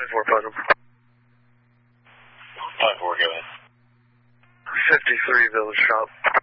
24 Putnam. 5-4, go ahead. 53 Village Shop.